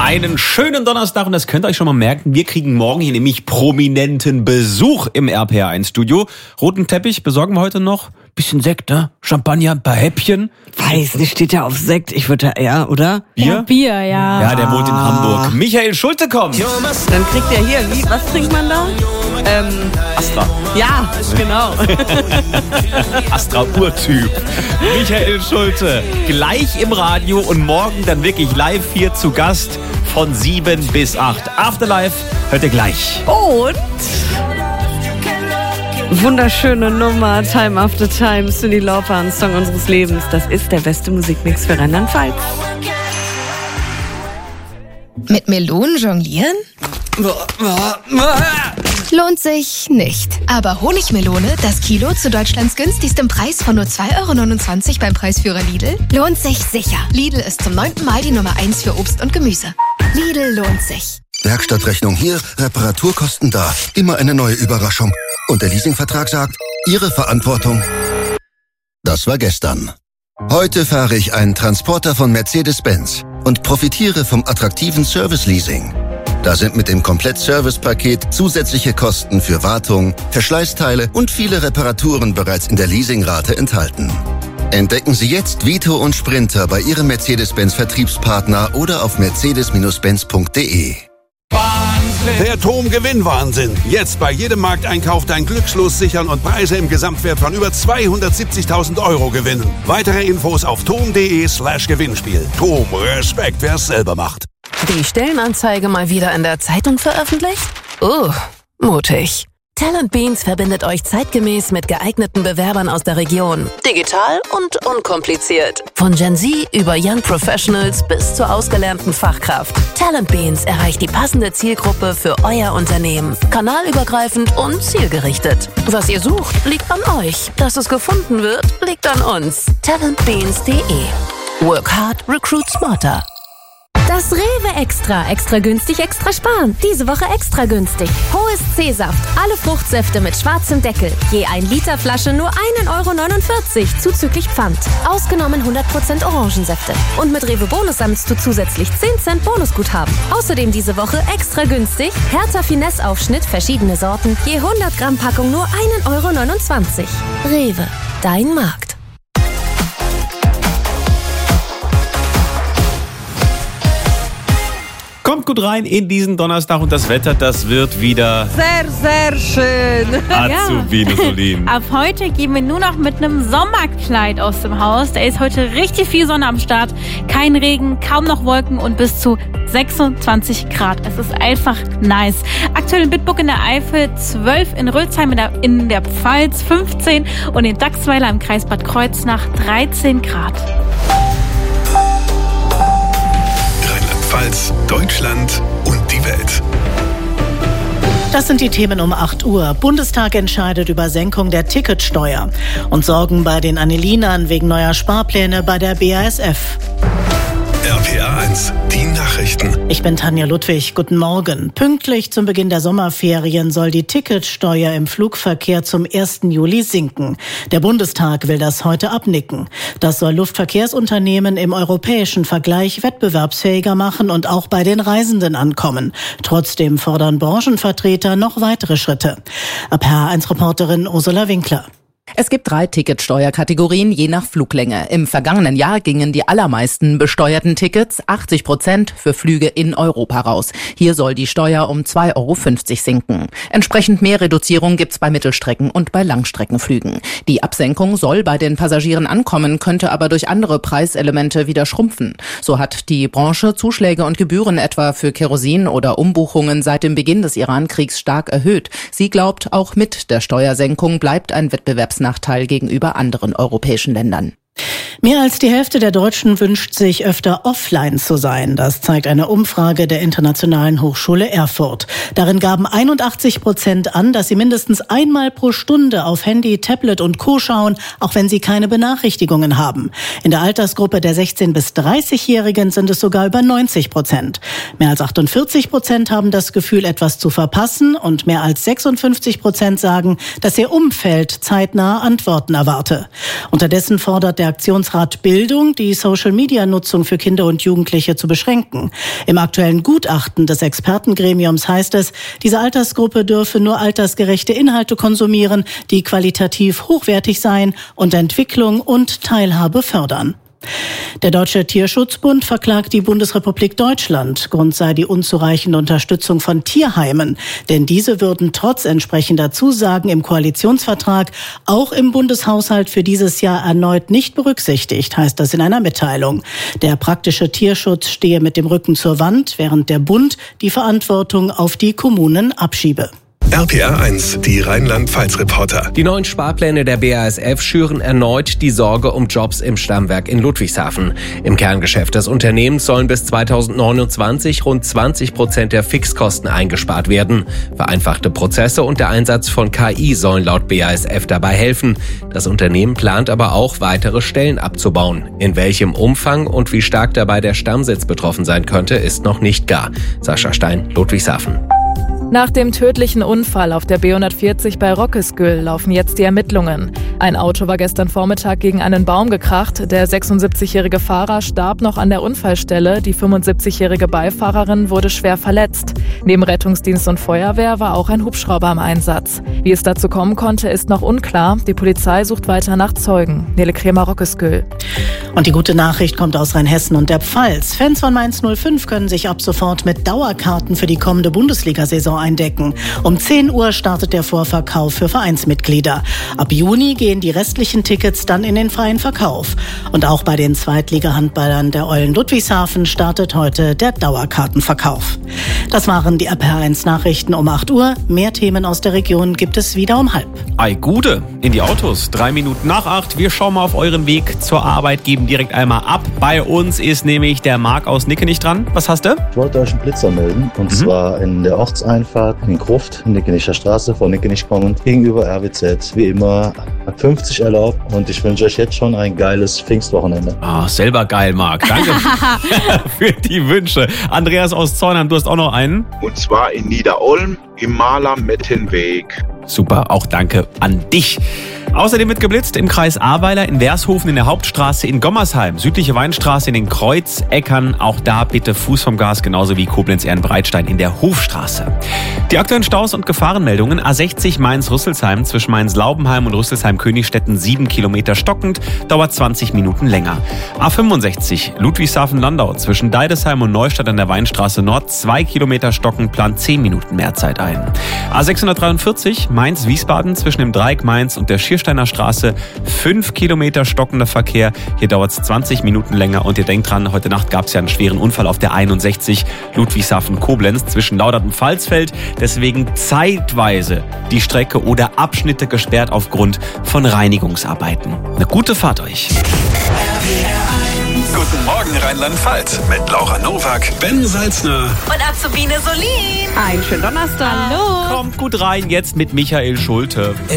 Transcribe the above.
Einen schönen Donnerstag und das könnt ihr euch schon mal merken. Wir kriegen morgen hier nämlich prominenten Besuch im RPR1-Studio. Roten Teppich besorgen wir heute noch. Bisschen Sekt, ne? Champagner, ein paar Häppchen. Weiß nicht, steht ja auf Sekt. Ich würde eher, oder? Bier? Ja, Bier, ja. Ja, der wohnt in Hamburg. Michael Schulte kommt. Dann kriegt er hier, was trinkt man da? Astra. Ja, genau. Astra-Urtyp. Michael Schulte. Gleich im Radio und morgen dann wirklich live hier zu Gast von 7 bis 8. Afterlife hört ihr gleich. Und wunderschöne Nummer, Time After Time, Cyndi Lauper, ein Song unseres Lebens. Das ist der beste Musikmix für Rheinland-Pfalz. Mit Melonen jonglieren? Lohnt sich nicht. Aber Honigmelone, das Kilo zu Deutschlands günstigstem Preis von nur 2,29 € beim Preisführer Lidl, lohnt sich sicher. Lidl ist zum 9. Mal die Nummer 1 für Obst und Gemüse. Lidl lohnt sich. Werkstattrechnung hier, Reparaturkosten da. Immer eine neue Überraschung. Und der Leasingvertrag sagt, Ihre Verantwortung. Das war gestern. Heute fahre ich einen Transporter von Mercedes-Benz und profitiere vom attraktiven Service-Leasing. Da sind mit dem Komplett-Service-Paket zusätzliche Kosten für Wartung, Verschleißteile und viele Reparaturen bereits in der Leasingrate enthalten. Entdecken Sie jetzt Vito und Sprinter bei Ihrem Mercedes-Benz-Vertriebspartner oder auf mercedes-benz.de. Der TOM-Gewinnwahnsinn. Jetzt bei jedem Markteinkauf dein Glückslos sichern und Preise im Gesamtwert von über 270.000 € gewinnen. Weitere Infos auf tom.de/Gewinnspiel. TOM, Respekt, wer es selber macht. Die Stellenanzeige mal wieder in der Zeitung veröffentlicht? Mutig. Talent Beans verbindet euch zeitgemäß mit geeigneten Bewerbern aus der Region. Digital und unkompliziert. Von Gen Z über Young Professionals bis zur ausgelernten Fachkraft. Talent Beans erreicht die passende Zielgruppe für euer Unternehmen. Kanalübergreifend und zielgerichtet. Was ihr sucht, liegt an euch. Dass es gefunden wird, liegt an uns. Talentbeans.de. Work hard, recruit smarter. Das Rewe Extra. Extra günstig, extra sparen. Diese Woche extra günstig. Hohes C-Saft. Alle Fruchtsäfte mit schwarzem Deckel. Je 1 Liter Flasche nur 1,49 € zuzüglich Pfand. Ausgenommen 100% Orangensäfte. Und mit Rewe Bonus sammelst du zusätzlich 10 Cent Bonusguthaben. Außerdem diese Woche extra günstig. Hertha Finesse Aufschnitt, verschiedene Sorten. Je 100 Gramm Packung nur 1,29 €. Rewe. Dein Markt. Kommt gut rein in diesen Donnerstag und das Wetter, das wird wieder Sehr, sehr schön. Azubine Solin. Ab heute gehen wir nur noch mit einem Sommerkleid aus dem Haus. Da ist heute richtig viel Sonne am Start. Kein Regen, kaum noch Wolken und bis zu 26 Grad. Es ist einfach nice. Aktuell in Bitburg in der Eifel 12, in Rölsheim in der Pfalz 15 und in Dachsweiler im Kreis Bad Kreuznach 13 Grad. Rheinland-Pfalz, Deutschland und die Welt. Das sind die Themen um 8 Uhr. Bundestag entscheidet über Senkung der Ticketsteuer und Sorgen bei den Annelinern wegen neuer Sparpläne bei der BASF. RPR1, die Nachrichten. Ich bin Tanja Ludwig. Guten Morgen. Pünktlich zum Beginn der Sommerferien soll die Ticketsteuer im Flugverkehr zum 1. Juli sinken. Der Bundestag will das heute abnicken. Das soll Luftverkehrsunternehmen im europäischen Vergleich wettbewerbsfähiger machen und auch bei den Reisenden ankommen. Trotzdem fordern Branchenvertreter noch weitere Schritte. RPR1-Reporterin Ursula Winkler. Es gibt 3 Ticketsteuerkategorien je nach Fluglänge. Im vergangenen Jahr gingen die allermeisten besteuerten Tickets, 80%, für Flüge in Europa raus. Hier soll die Steuer um 2,50 € sinken. Entsprechend mehr Reduzierung gibt's bei Mittelstrecken- und bei Langstreckenflügen. Die Absenkung soll bei den Passagieren ankommen, könnte aber durch andere Preiselemente wieder schrumpfen. So hat die Branche Zuschläge und Gebühren etwa für Kerosin oder Umbuchungen seit dem Beginn des Iran-Kriegs stark erhöht. Sie glaubt, auch mit der Steuersenkung bleibt ein Wettbewerbsnachteil gegenüber anderen europäischen Ländern. Mehr als die Hälfte der Deutschen wünscht sich, öfter offline zu sein. Das zeigt eine Umfrage der Internationalen Hochschule Erfurt. Darin gaben 81% an, dass sie mindestens einmal pro Stunde auf Handy, Tablet und Co. schauen, auch wenn sie keine Benachrichtigungen haben. In der Altersgruppe der 16- bis 30-Jährigen sind es sogar über 90%. Mehr als 48% haben das Gefühl, etwas zu verpassen, und mehr als 56% sagen, dass ihr Umfeld zeitnah Antworten erwarte. Unterdessen fordert der Aktionsgruppe Bundesrat Bildung, die Social-Media-Nutzung für Kinder und Jugendliche zu beschränken. Im aktuellen Gutachten des Expertengremiums heißt es, diese Altersgruppe dürfe nur altersgerechte Inhalte konsumieren, die qualitativ hochwertig seien und Entwicklung und Teilhabe fördern. Der Deutsche Tierschutzbund verklagt die Bundesrepublik Deutschland. Grund sei die unzureichende Unterstützung von Tierheimen. Denn diese würden trotz entsprechender Zusagen im Koalitionsvertrag auch im Bundeshaushalt für dieses Jahr erneut nicht berücksichtigt, heißt das in einer Mitteilung. Der praktische Tierschutz stehe mit dem Rücken zur Wand, während der Bund die Verantwortung auf die Kommunen abschiebe. RPR 1, die Rheinland-Pfalz-Reporter. Die neuen Sparpläne der BASF schüren erneut die Sorge um Jobs im Stammwerk in Ludwigshafen. Im Kerngeschäft des Unternehmens sollen bis 2029 rund 20% der Fixkosten eingespart werden. Vereinfachte Prozesse und der Einsatz von KI sollen laut BASF dabei helfen. Das Unternehmen plant aber auch, weitere Stellen abzubauen. In welchem Umfang und wie stark dabei der Stammsitz betroffen sein könnte, ist noch nicht gar. Sascha Stein, Ludwigshafen. Nach dem tödlichen Unfall auf der B140 bei Rockesgüll laufen jetzt die Ermittlungen. Ein Auto war gestern Vormittag gegen einen Baum gekracht. Der 76-jährige Fahrer starb noch an der Unfallstelle. Die 75-jährige Beifahrerin wurde schwer verletzt. Neben Rettungsdienst und Feuerwehr war auch ein Hubschrauber im Einsatz. Wie es dazu kommen konnte, ist noch unklar. Die Polizei sucht weiter nach Zeugen. Nele Kremer, Rockesgüll. Und die gute Nachricht kommt aus Rheinhessen und der Pfalz. Fans von Mainz 05 können sich ab sofort mit Dauerkarten für die kommende Bundesliga-Saison eindecken. Um 10 Uhr startet der Vorverkauf für Vereinsmitglieder. Ab Juni gehen die restlichen Tickets dann in den freien Verkauf. Und auch bei den Zweitliga-Handballern der Eulen Ludwigshafen startet heute der Dauerkartenverkauf. Das waren die RPR 1 Nachrichten um 8 Uhr. Mehr Themen aus der Region gibt es wieder um 7:30. Ei Gude, in die Autos. 3 Minuten nach 8. Wir schauen mal auf euren Weg zur Arbeit, geben direkt einmal ab. Bei uns ist nämlich der Marc aus Nickenich dran. Was hast du? Ich wollte euch einen Blitzer melden. Und zwar in der Ortseinfahrt in Gruft, Nickenicher Straße, vor Nickenisch kommend, gegenüber RWZ. Wie immer, 50 erlaubt. Und ich wünsche euch jetzt schon ein geiles Pfingstwochenende. Selber geil, Marc. Danke für die Wünsche. Andreas aus Zornheim, du hast auch noch einen. Und zwar in Niederolm im Maler-Mettenweg. Super, auch danke an dich. Außerdem wird geblitzt im Kreis Ahrweiler, in Wershofen, in der Hauptstraße, in Gommersheim, südliche Weinstraße, in den Kreuzeckern. Auch da bitte Fuß vom Gas, genauso wie Koblenz-Ehrenbreitstein in der Hofstraße. Die aktuellen Staus und Gefahrenmeldungen: A60 Mainz-Rüsselsheim zwischen Mainz-Laubenheim und Rüsselsheim-Königstetten 7 Kilometer stockend, dauert 20 Minuten länger. A65 Ludwigshafen-Landau zwischen Deidesheim und Neustadt an der Weinstraße Nord 2 Kilometer stockend, plant 10 Minuten mehr Zeit ein. A643 Mainz-Wiesbaden zwischen dem Dreieck Mainz und der Schiersteiner Straße 5 Kilometer stockender Verkehr. Hier dauert es 20 Minuten länger und ihr denkt dran, heute Nacht gab es ja einen schweren Unfall auf der 61 Ludwigshafen-Koblenz zwischen Laudert und Pfalzfeld. Deswegen zeitweise die Strecke oder Abschnitte gesperrt aufgrund von Reinigungsarbeiten. Eine gute Fahrt euch. Guten Morgen Rheinland-Pfalz mit Laura Nowak, Ben Salzner und Azubine Solin. Einen schönen Donnerstag. Hallo. Kommt gut rein jetzt mit Michael Schulte.